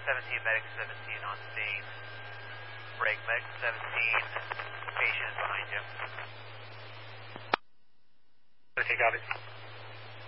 17, medic 17 on scene. Break, medic 17, patient is behind you. Okay, got it.